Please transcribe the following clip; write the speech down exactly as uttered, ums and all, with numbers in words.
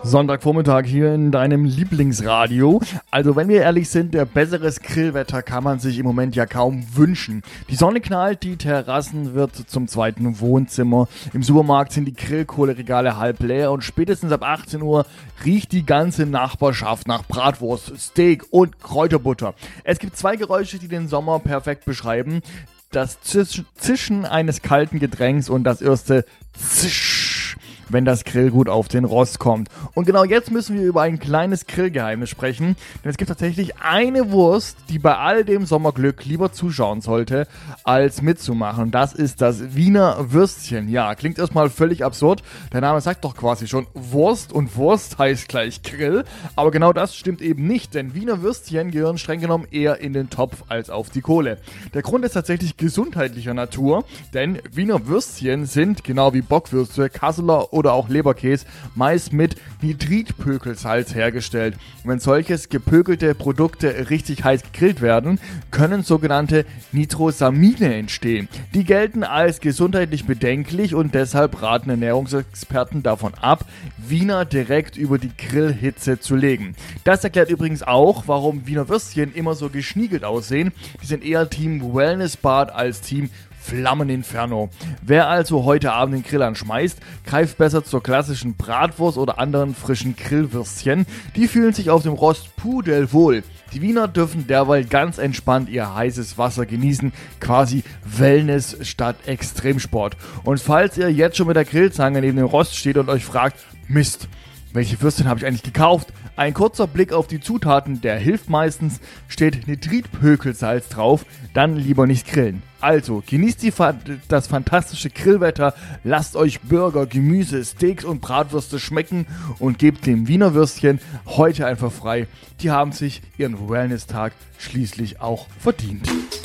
Sonntagvormittag hier in deinem Lieblingsradio. Also wenn wir ehrlich sind, der besseres Grillwetter kann man sich im Moment ja kaum wünschen. Die Sonne knallt, die Terrassen wird zum zweiten Wohnzimmer. Im Supermarkt sind die Grillkohleregale halb leer und spätestens ab achtzehn Uhr riecht die ganze Nachbarschaft nach Bratwurst, Steak und Kräuterbutter. Es gibt zwei Geräusche, die den Sommer perfekt beschreiben. Das Zisch- Zischen eines kalten Getränks und das erste Zisch, wenn das Grillgut auf den Rost kommt. Und genau jetzt müssen wir über ein kleines Grillgeheimnis sprechen, denn es gibt tatsächlich eine Wurst, die bei all dem Sommerglück lieber zuschauen sollte, als mitzumachen. Und das ist das Wiener Würstchen. Ja, klingt erstmal völlig absurd. Der Name sagt doch quasi schon Wurst und Wurst heißt gleich Grill. Aber genau das stimmt eben nicht, denn Wiener Würstchen gehören streng genommen eher in den Topf als auf die Kohle. Der Grund ist tatsächlich gesundheitlicher Natur, denn Wiener Würstchen sind, genau wie Bockwürste, Kasseler oder auch Leberkäse, meist mit Nitritpökelsalz hergestellt. Und wenn solches gepökelte Produkte richtig heiß gegrillt werden, können sogenannte Nitrosamine entstehen. Die gelten als gesundheitlich bedenklich und deshalb raten Ernährungsexperten davon ab, Wiener direkt über die Grillhitze zu legen. Das erklärt übrigens auch, warum Wiener Würstchen immer so geschniegelt aussehen. Die sind eher Team Wellnessbad als Team Flammeninferno. Wer also heute Abend den Grill anschmeißt, greift besser zur klassischen Bratwurst oder anderen frischen Grillwürstchen. Die fühlen sich auf dem Rost pudelwohl. Die Wiener dürfen derweil ganz entspannt ihr heißes Wasser genießen, quasi Wellness statt Extremsport. Und falls ihr jetzt schon mit der Grillzange neben dem Rost steht und euch fragt, Mist, welche Würstchen habe ich eigentlich gekauft? Ein kurzer Blick auf die Zutaten, der hilft meistens. Steht Nitritpökelsalz drauf, dann lieber nicht grillen. Also, genießt die, das fantastische Grillwetter, lasst euch Burger, Gemüse, Steaks und Bratwürste schmecken und gebt dem Wiener Würstchen heute einfach frei. Die haben sich ihren Wellness-Tag schließlich auch verdient.